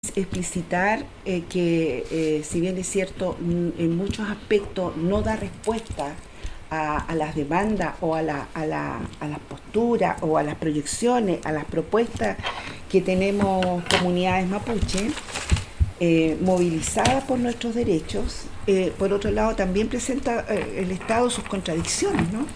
explicitar que si bien es cierto, en muchos aspectos no da respuesta a las demandas o a las posturas o a las proyecciones, a las propuestas que tenemos comunidades mapuche, movilizadas por nuestros derechos. Por otro lado, también presenta el Estado sus contradicciones, ¿no?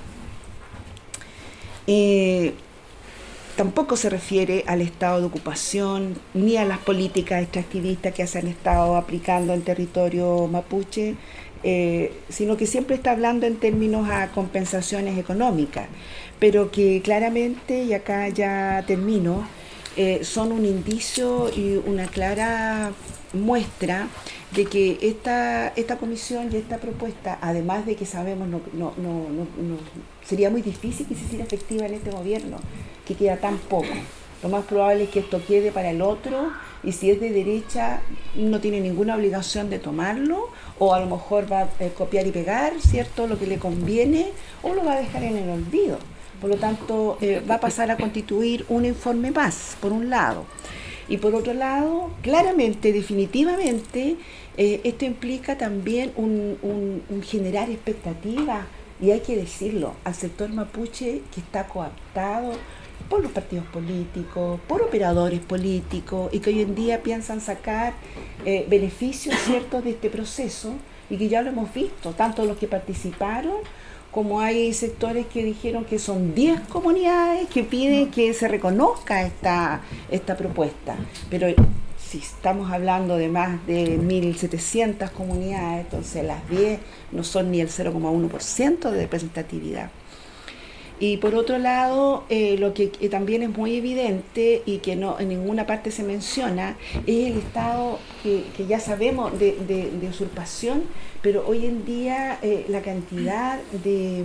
Tampoco se refiere al estado de ocupación ni a las políticas extractivistas que se han estado aplicando en territorio mapuche, sino que siempre está hablando en términos a compensaciones económicas, pero que claramente, y acá ya termino, son un indicio y una clara muestra de que esta comisión y esta propuesta, además de que sabemos sería muy difícil que se hiciera efectiva en este gobierno, que queda tan poco. Lo más probable es que esto quede para el otro, y si es de derecha no tiene ninguna obligación de tomarlo, o a lo mejor va a copiar y pegar, ¿cierto?, lo que le conviene, o lo va a dejar en el olvido. Por lo tanto, va a pasar a constituir un informe más, por un lado. Y por otro lado, claramente, definitivamente, esto implica también un generar expectativas, y hay que decirlo, al sector mapuche, que está cooptado por los partidos políticos, por operadores políticos, y que hoy en día piensan sacar beneficios ciertos de este proceso, y que ya lo hemos visto, tanto los que participaron, como hay sectores que dijeron que son 10 comunidades que piden que se reconozca esta propuesta. Pero si estamos hablando de más de 1.700 comunidades, entonces las 10 no son ni el 0,1% de representatividad. Y por otro lado, lo que también es muy evidente y que no en ninguna parte se menciona, es el estado que ya sabemos de usurpación, pero hoy en día la cantidad de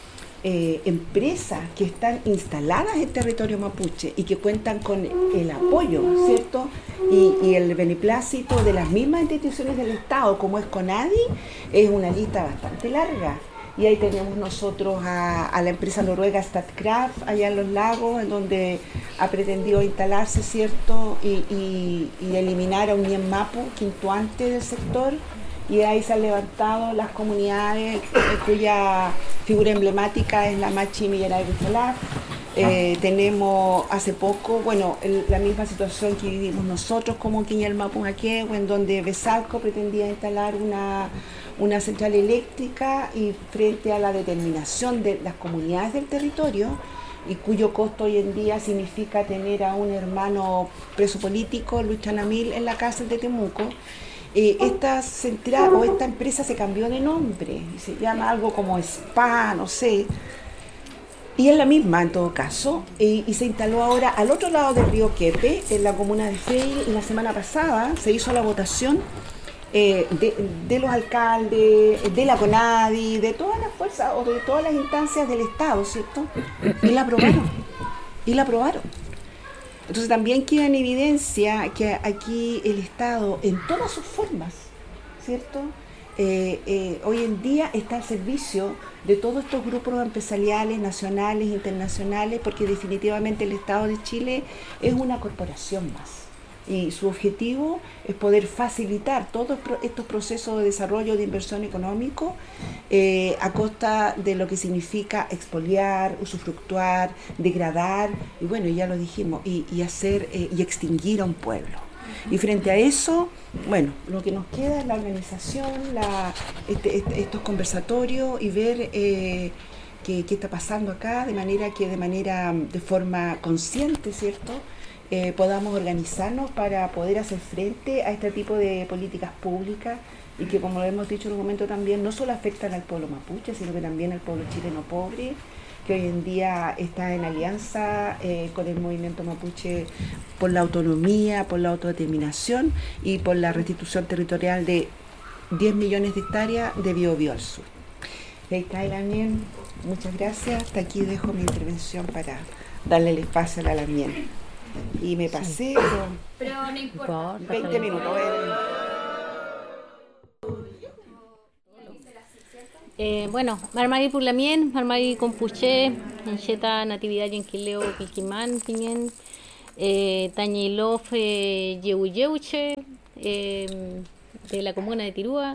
empresas que están instaladas en territorio mapuche y que cuentan con el apoyo, ¿cierto?, y el beneplácito de las mismas instituciones del Estado, como es CONADI, es una lista bastante larga. Y ahí tenemos nosotros a la empresa noruega Statkraft, allá en los lagos, en donde ha pretendido instalarse, ¿cierto?, y eliminar a un Mien Mapu, quintuante del sector, y ahí se han levantado las comunidades cuya figura emblemática es la Machi Millera de Cristalá. Tenemos hace poco, la misma situación que vivimos nosotros como Quiñel Mapujaque, en donde Besalco pretendía instalar una central eléctrica, y frente a la determinación de las comunidades del territorio, y cuyo costo hoy en día significa tener a un hermano preso político, Luis Chanamil, en la cárcel de Temuco, esta central o esta empresa se cambió de nombre, se llama algo como SPA, no sé, y es la misma en todo caso, y se instaló ahora al otro lado del río Quepe, en la comuna de Frei, y la semana pasada se hizo la votación de los alcaldes, de la CONADI, de todas las fuerzas o de todas las instancias del Estado, ¿cierto? Y la aprobaron. Y la aprobaron. Entonces también queda en evidencia que aquí el Estado, en todas sus formas, ¿cierto?, hoy en día está al servicio de todos estos grupos empresariales, nacionales, internacionales, porque definitivamente el Estado de Chile es una corporación más. Y su objetivo es poder facilitar todos estos procesos de desarrollo de inversión económico a costa de lo que significa expoliar, usufructuar, degradar, y bueno, ya lo dijimos, y hacer y extinguir a un pueblo. Y frente a eso, bueno, lo que nos queda es la organización, estos conversatorios, y ver qué está pasando acá, de forma consciente, ¿cierto?, podamos organizarnos para poder hacer frente a este tipo de políticas públicas, y que, como lo hemos dicho en un momento también, no solo afectan al pueblo mapuche, sino que también al pueblo chileno pobre, que hoy en día está en alianza con el movimiento mapuche por la autonomía, por la autodeterminación y por la restitución territorial de 10 millones de hectáreas de Biobío al sur. También, muchas gracias. Hasta aquí dejo mi intervención para darle el espacio a la Lamien. Y me pasé, pero no importa. 20 minutos. Bueno, Marmari Pulamien, Marmari Compuché, Encheta Natividad Yenquileo Pilquimán, Piñén, Tañilov Yehuyeuche, de la comuna de Tirúa.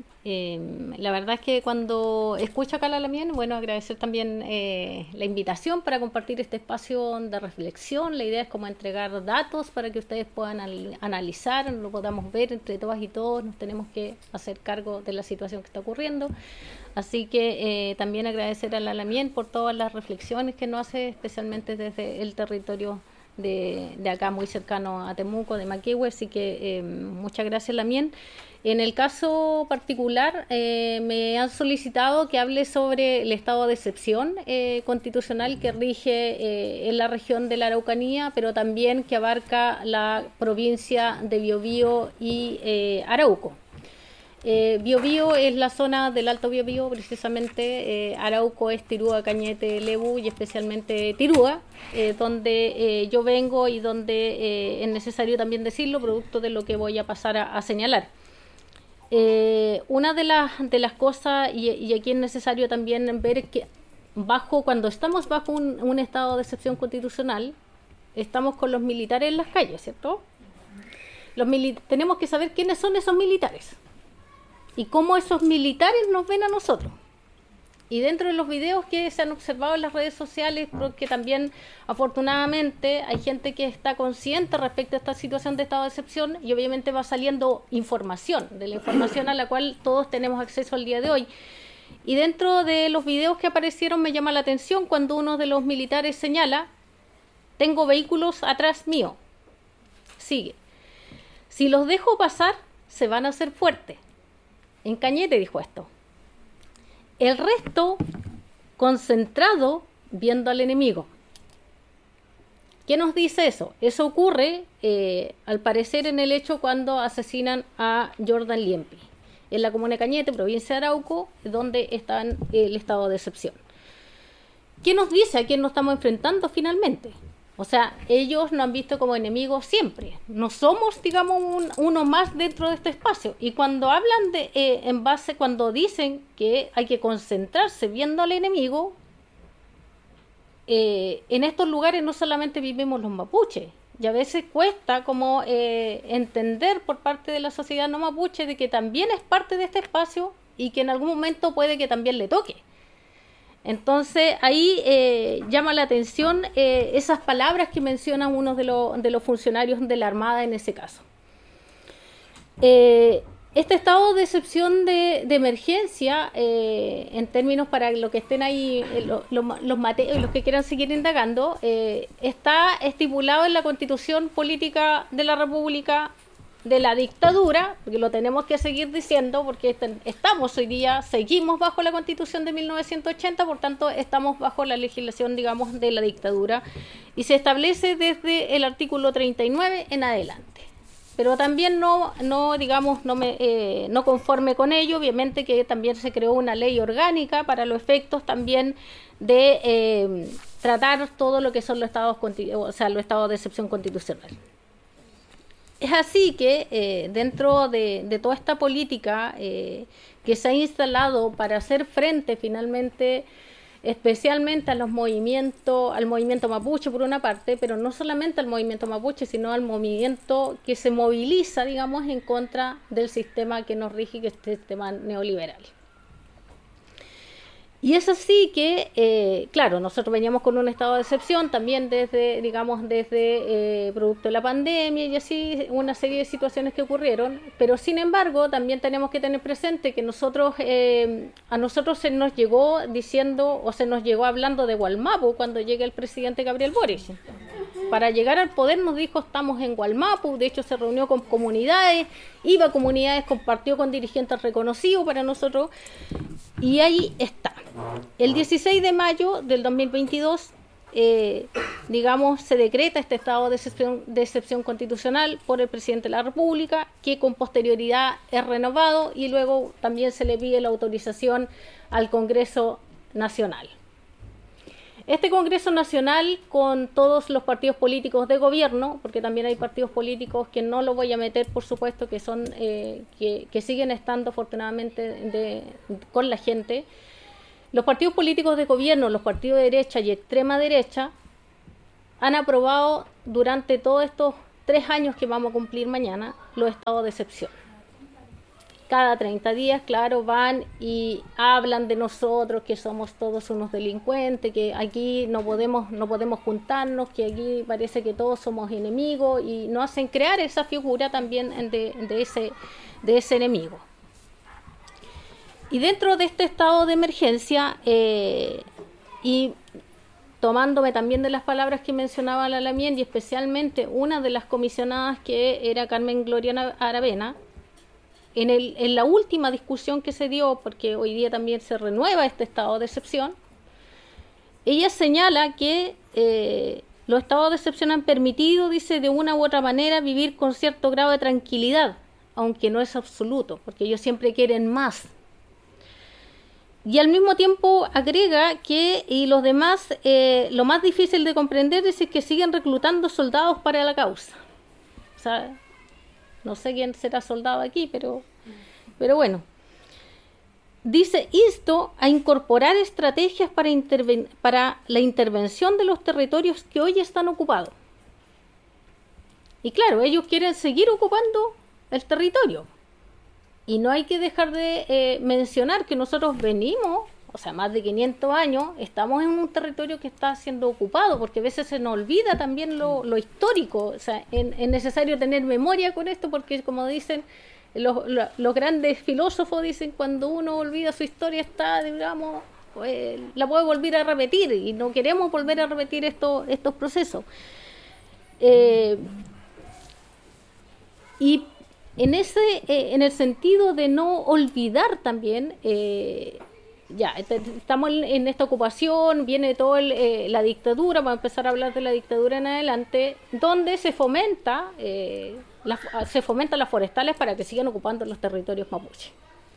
La verdad es que cuando escucho acá la Lamien, bueno, agradecer también la invitación para compartir este espacio de reflexión. La idea es como entregar datos para que ustedes puedan analizar, lo podamos ver entre todas y todos. Nos tenemos que hacer cargo de la situación que está ocurriendo. Así que también agradecer a la Lamien por todas las reflexiones que nos hace, especialmente desde el territorio de acá, muy cercano a Temuco, de Maquihue. Así que muchas gracias, Lamien. En el caso particular, me han solicitado que hable sobre el estado de excepción constitucional que rige en la región de la Araucanía, pero también que abarca la provincia de Biobío y Arauco. Biobío es la zona del Alto Biobío, precisamente. Arauco es Tirúa, Cañete, Lebu y especialmente Tirúa, donde yo vengo y donde es necesario también decirlo, producto de lo que voy a pasar a señalar. Una de las cosas, y aquí es necesario también ver, es que cuando estamos bajo un estado de excepción constitucional, estamos con los militares en las calles, ¿cierto? Tenemos que saber quiénes son esos militares y cómo esos militares nos ven a nosotros. Y dentro de los videos que se han observado en las redes sociales, porque también afortunadamente hay gente que está consciente respecto a esta situación de estado de excepción, y obviamente va saliendo información, de la información a la cual todos tenemos acceso al día de hoy. Y dentro de los videos que aparecieron me llama la atención cuando uno de los militares señala: tengo vehículos atrás mío. Sigue: si los dejo pasar, se van a hacer fuertes. En Cañete dijo esto. El resto concentrado viendo al enemigo. ¿Qué nos dice eso? Eso ocurre, al parecer, en el hecho cuando asesinan a Jordan Liempi, en la comuna de Cañete, provincia de Arauco, donde está el estado de excepción. ¿Qué nos dice a quién nos estamos enfrentando finalmente? O sea, ellos nos han visto como enemigos siempre. No somos, digamos, uno más dentro de este espacio. Y cuando hablan cuando dicen que hay que concentrarse viendo al enemigo, en estos lugares no solamente vivimos los mapuches. Y a veces cuesta como entender por parte de la sociedad no mapuche de que también es parte de este espacio y que en algún momento puede que también le toque. Entonces ahí llama la atención esas palabras que mencionan uno de los funcionarios de la Armada en ese caso. Este estado de excepción de emergencia, en términos para los que estén ahí, los que quieran seguir indagando, está estipulado en la Constitución Política de la República de la Dictadura, porque lo tenemos que seguir diciendo, porque estamos hoy día, seguimos bajo la Constitución de 1980, por tanto estamos bajo la legislación, digamos, de la dictadura, y se establece desde el artículo 39 en adelante. Pero también no conforme con ello, obviamente que también se creó una ley orgánica para los efectos también de tratar todo lo que son los estados de excepción constitucional. Es así que dentro de toda esta política que se ha instalado para hacer frente finalmente, especialmente al movimiento mapuche por una parte, pero no solamente al movimiento mapuche, sino al movimiento que se moviliza, digamos, en contra del sistema que nos rige, que es el sistema neoliberal. Y es así que, claro, nosotros veníamos con un estado de excepción también desde producto de la pandemia y así una serie de situaciones que ocurrieron, pero sin embargo también tenemos que tener presente que a nosotros se nos llegó diciendo o se nos llegó hablando de Gualmapu cuando llega el presidente Gabriel Boric. Para llegar al poder nos dijo estamos en Gualmapu, de hecho se reunió con comunidades, iba a comunidades, compartió con dirigentes reconocidos para nosotros y ahí está. El 16 de mayo del 2022, se decreta este estado de excepción constitucional por el presidente de la República, que con posterioridad es renovado y luego también se le pide la autorización al Congreso Nacional. Este Congreso Nacional, con todos los partidos políticos de gobierno, porque también hay partidos políticos que no lo voy a meter, por supuesto, que son que siguen estando afortunadamente con la gente. Los partidos políticos de gobierno, los partidos de derecha y extrema derecha, han aprobado durante todos estos 3 años que vamos a cumplir mañana los estados de excepción. Cada 30 días, claro, van y hablan de nosotros, que somos todos unos delincuentes, que aquí no podemos juntarnos, que aquí parece que todos somos enemigos, y nos hacen crear esa figura también de ese enemigo. Y dentro de este estado de emergencia, y tomándome también de las palabras que mencionaba la Lamien, y especialmente una de las comisionadas, que era Carmen Gloria Aravena, en la última discusión que se dio, porque hoy día también se renueva este estado de excepción, ella señala que los estados de excepción han permitido, dice, de una u otra manera vivir con cierto grado de tranquilidad, aunque no es absoluto, porque ellos siempre quieren más. Y al mismo tiempo agrega que, y los demás, lo más difícil de comprender es que siguen reclutando soldados para la causa. O sea, no sé quién será soldado aquí, pero bueno. Dice, insto a incorporar estrategias para la intervención de los territorios que hoy están ocupados. Y claro, ellos quieren seguir ocupando el territorio. Y no hay que dejar de mencionar que nosotros venimos, o sea, más de 500 años, estamos en un territorio que está siendo ocupado, porque a veces se nos olvida también lo histórico. O sea, es necesario tener memoria con esto, porque como dicen los grandes filósofos, dicen, cuando uno olvida su historia está, digamos, la puede volver a repetir, y no queremos volver a repetir estos procesos. Y en el sentido de no olvidar también, estamos en esta ocupación, viene toda la dictadura, vamos a empezar a hablar de la dictadura en adelante, donde se fomenta las forestales para que sigan ocupando los territorios mapuche.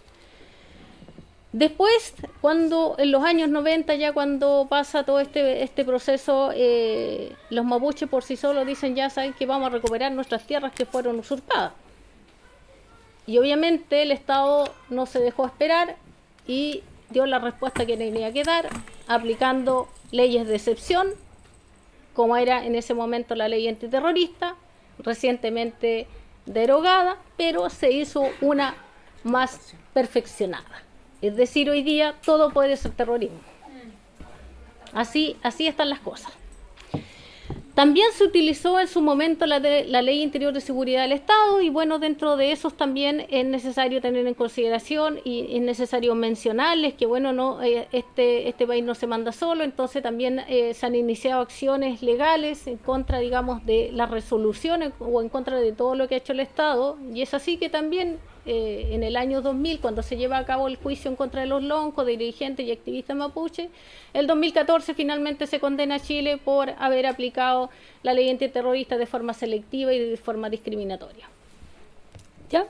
Después, cuando en los años 90, ya cuando pasa todo este proceso, los mapuches por sí solos dicen, ya saben que vamos a recuperar nuestras tierras que fueron usurpadas. Y obviamente el Estado no se dejó esperar y dio la respuesta que tenía que dar, aplicando leyes de excepción, como era en ese momento la ley antiterrorista, recientemente derogada, pero se hizo una más perfeccionada. Es decir, hoy día todo puede ser terrorismo. Así están las cosas. También se utilizó en su momento la Ley Interior de Seguridad del Estado, y bueno, dentro de esos también es necesario tener en consideración y es necesario mencionarles que bueno, no este país no se manda solo, entonces también se han iniciado acciones legales en contra, digamos, de las resoluciones o en contra de todo lo que ha hecho el Estado, y es así que también en el año 2000, cuando se lleva a cabo el juicio en contra de los loncos, de dirigentes y activistas mapuche, el 2014 finalmente se condena a Chile por haber aplicado la ley antiterrorista de forma selectiva y de forma discriminatoria. ¿Ya?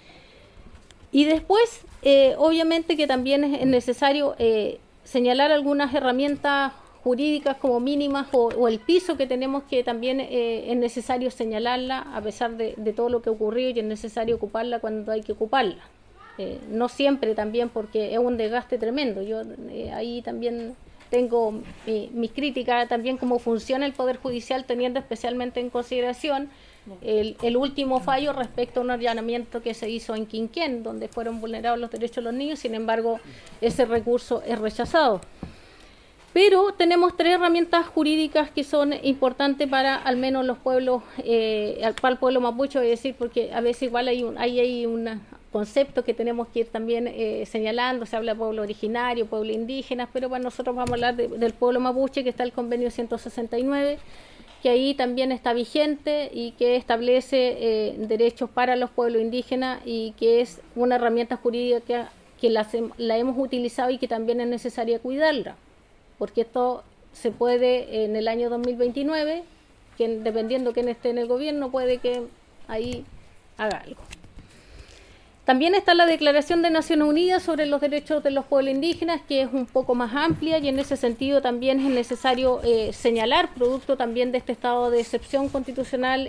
Y después, obviamente que también es necesario señalar algunas herramientas jurídicas como mínimas o el piso que tenemos, que también es necesario señalarla a pesar de todo lo que ocurrió, y es necesario ocuparla cuando hay que ocuparla. No siempre también, porque es un desgaste tremendo. Yo ahí también tengo mis críticas también cómo funciona el Poder Judicial, teniendo especialmente en consideración el último fallo respecto a un allanamiento que se hizo en Quinquén, donde fueron vulnerados los derechos de los niños. Sin embargo, ese recurso es rechazado. Pero tenemos 3 herramientas jurídicas que son importantes para al menos los pueblos, para el pueblo mapuche, voy a decir, porque a veces igual hay un concepto que tenemos que ir también señalando. Se habla de pueblo originario, pueblo indígena, pero bueno, nosotros vamos a hablar del pueblo mapuche, que está el convenio 169, que ahí también está vigente y que establece derechos para los pueblos indígenas, y que es una herramienta jurídica que la hemos utilizado y que también es necesaria cuidarla, porque esto se puede en el año 2029, que dependiendo quién esté en el gobierno, puede que ahí haga algo. También está la Declaración de Naciones Unidas sobre los Derechos de los Pueblos Indígenas, que es un poco más amplia, y en ese sentido también es necesario señalar, producto también de este estado de excepción constitucional,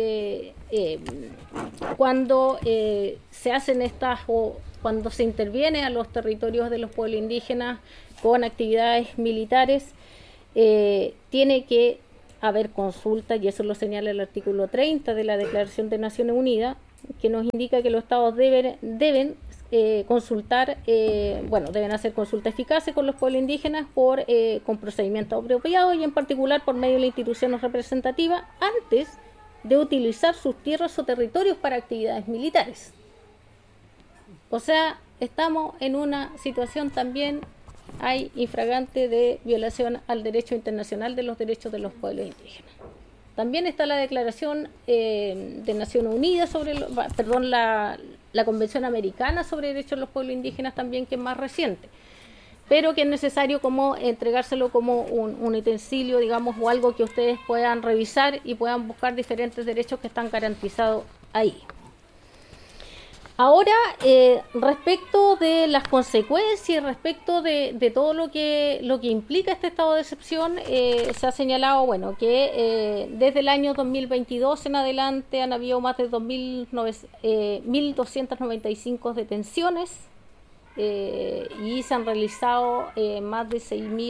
cuando se hacen cuando se interviene a los territorios de los pueblos indígenas con actividades militares, tiene que haber consulta, y eso lo señala el artículo 30 de la Declaración de Naciones Unidas, que nos indica que los estados deben consultar, deben hacer consultas eficaces con los pueblos indígenas con procedimientos apropiados y en particular por medio de las instituciones representativas antes de utilizar sus tierras o territorios para actividades militares. O sea, estamos en una situación también, hay infragante de violación al derecho internacional de los derechos de los pueblos indígenas. También está la Declaración de Naciones Unidas la Convención Americana sobre Derechos de los Pueblos Indígenas también, que es más reciente, pero que es necesario como entregárselo como un utensilio, digamos, o algo que ustedes puedan revisar y puedan buscar diferentes derechos que están garantizados ahí. Ahora, respecto de las consecuencias, respecto de todo lo que implica este estado de excepción, se ha señalado, que desde el año 2022 en adelante han habido más de 1.295 detenciones y se han realizado más de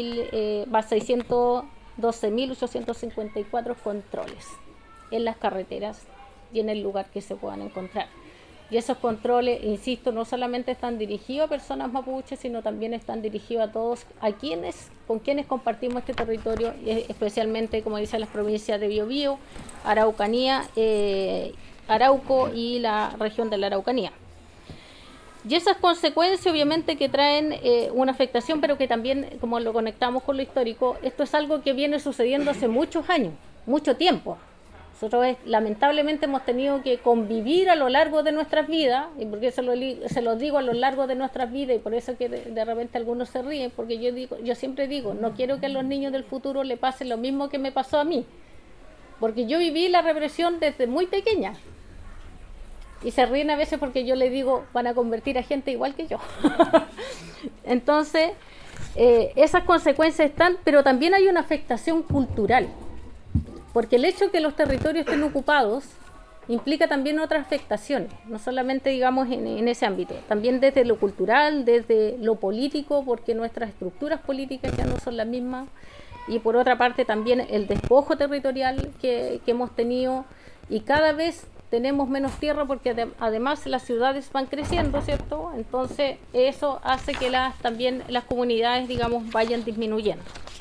612.854 controles en las carreteras y en el lugar que se puedan encontrar. Y esos controles, insisto, no solamente están dirigidos a personas mapuches, sino también están dirigidos a todos, con quienes compartimos este territorio, especialmente, como dicen, las provincias de Biobío, Araucanía, Arauco y la región de la Araucanía. Y esas consecuencias obviamente que traen una afectación, pero que también, como lo conectamos con lo histórico, esto es algo que viene sucediendo hace muchos años, mucho tiempo. Nosotros lamentablemente hemos tenido que convivir a lo largo de nuestras vidas, y porque se los digo a lo largo de nuestras vidas, y por eso que de repente algunos se ríen, porque yo siempre digo, no quiero que a los niños del futuro le pase lo mismo que me pasó a mí, porque yo viví la represión desde muy pequeña, y se ríen a veces porque yo les digo, van a convertir a gente igual que yo. Entonces, esas consecuencias están, pero también hay una afectación cultural. Porque el hecho de que los territorios estén ocupados implica también otras afectaciones, no solamente, digamos, en ese ámbito, también desde lo cultural, desde lo político, porque nuestras estructuras políticas ya no son las mismas, y por otra parte también el despojo territorial que hemos tenido, y cada vez tenemos menos tierra porque además las ciudades van creciendo, ¿cierto? Entonces eso hace que también las comunidades, digamos, vayan disminuyendo.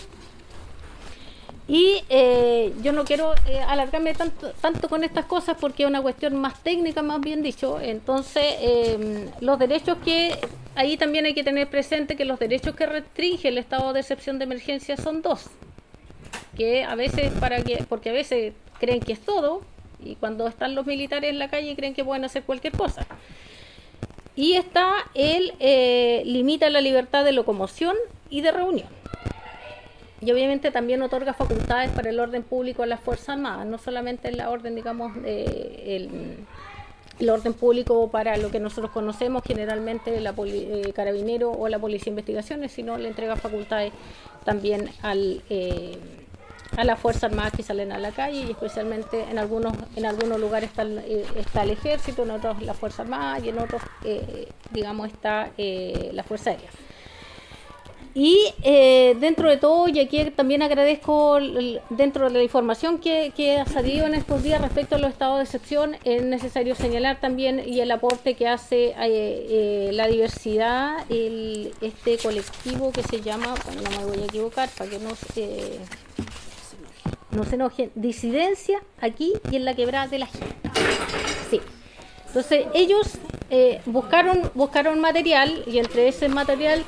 Y yo no quiero alargarme tanto con estas cosas porque es una cuestión más técnica, más bien dicho. Entonces, los derechos que ahí también hay que tener presente, que los derechos que restringe el estado de excepción de emergencia son dos, que a veces porque a veces creen que es todo, y cuando están los militares en la calle creen que pueden hacer cualquier cosa. Y limita la libertad de locomoción y de reunión. Y obviamente también otorga facultades para el orden público a las Fuerzas Armadas, no solamente la orden, digamos, el orden público para lo que nosotros conocemos generalmente, carabinero o la policía de investigaciones, sino le entrega facultades también a las Fuerzas Armadas que salen a la calle, y especialmente en algunos lugares está el Ejército, en otros la Fuerza Armada, y en otros, digamos, está la Fuerza Aérea. Y dentro de todo, y aquí también agradezco, dentro de la información que ha salido en estos días respecto a los estados de excepción, es necesario señalar también y el aporte que hace la diversidad, este colectivo que se llama, bueno, no me voy a equivocar para que no se enojen, Disidencia aquí y en la Quebrada de la Gente. Sí. Entonces ellos buscaron material, y entre ese material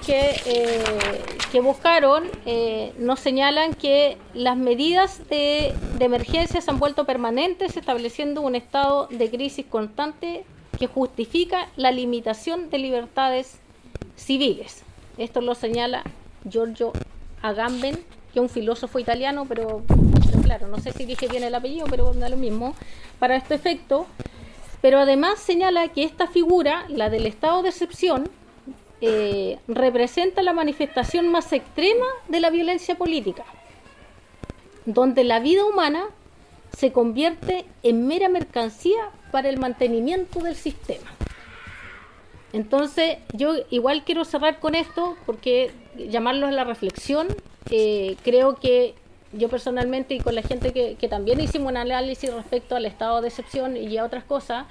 que buscaron nos señalan que las medidas de emergencia se han vuelto permanentes, estableciendo un estado de crisis constante que justifica la limitación de libertades civiles. Esto lo señala Giorgio Agamben, que es un filósofo italiano, pero claro, no sé si dije bien el apellido, pero da lo mismo para este efecto. Pero además señala que esta figura, la del estado de excepción, representa la manifestación más extrema de la violencia política, donde la vida humana se convierte en mera mercancía para el mantenimiento del sistema. Entonces, yo igual quiero cerrar con esto, porque llamarlo a la reflexión, creo que yo personalmente y con la gente que también hicimos un análisis respecto al estado de excepción y a otras cosas,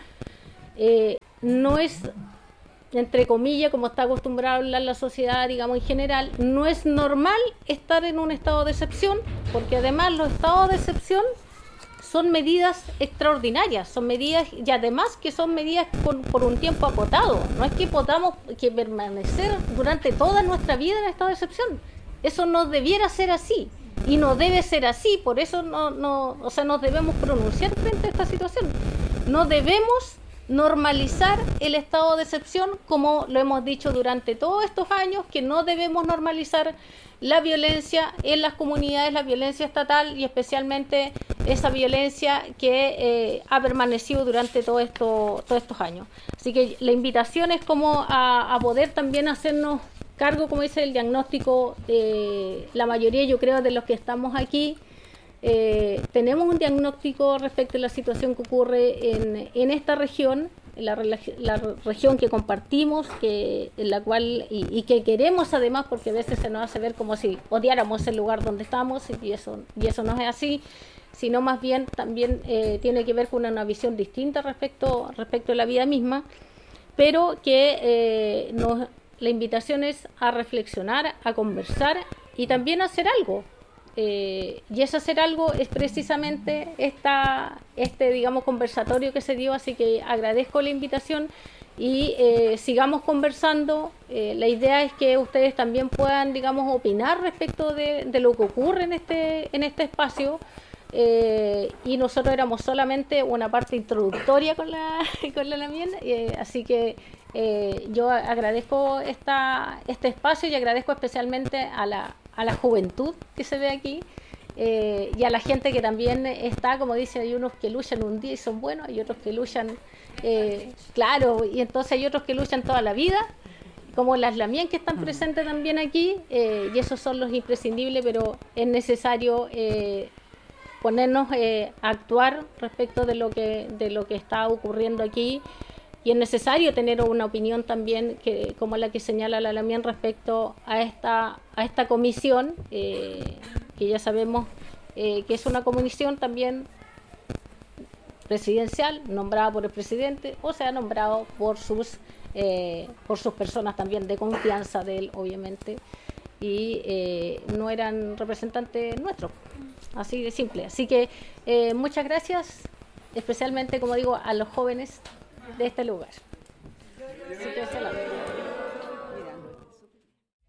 no es, entre comillas, como está acostumbrada a hablar la sociedad, digamos, en general, no es normal estar en un estado de excepción, porque además los estados de excepción son medidas extraordinarias, son medidas, y además que son medidas por un tiempo acotado. No es que podamos que permanecer durante toda nuestra vida en estado de excepción. Eso no debiera ser así, y no debe ser así, por eso o sea, nos debemos pronunciar frente a esta situación. No debemos normalizar el estado de excepción, como lo hemos dicho durante todos estos años, que no debemos normalizar la violencia en las comunidades, la violencia estatal y especialmente esa violencia que ha permanecido durante todos estos años. Así que la invitación es como a poder también hacernos cargo, como dice el diagnóstico, la mayoría, yo creo, de los que estamos aquí, tenemos un diagnóstico respecto a la situación que ocurre en esta región, la región que compartimos, en la cual y que queremos además, porque a veces se nos hace ver como si odiáramos el lugar donde estamos, y eso no es así, sino más bien también tiene que ver con una visión distinta respecto a la vida misma, pero que la invitación es a reflexionar, a conversar y también a hacer algo. Y ese hacer algo es precisamente este digamos conversatorio que se dio, así que agradezco la invitación y sigamos conversando. La idea es que ustedes también puedan, digamos, opinar respecto de lo que ocurre en este espacio, y nosotros éramos solamente una parte introductoria con la Lamien, así que yo agradezco este espacio y agradezco especialmente a la juventud que se ve aquí, y a la gente que también está, como dicen, hay unos que luchan un día y son buenos, y otros que luchan, claro, y entonces hay otros que luchan toda la vida, como las Lamien que están presentes también aquí, y esos son los imprescindibles, pero es necesario ponernos a actuar respecto de lo que está ocurriendo aquí. Y es necesario tener una opinión también como la que señala la Lamien respecto a esta comisión, que ya sabemos que es una comisión también presidencial, nombrada por el presidente, o sea, nombrado por sus personas también de confianza de él, obviamente, y no eran representantes nuestros, así de simple. Así que muchas gracias, especialmente, como digo, a los jóvenes de este lugar. Así que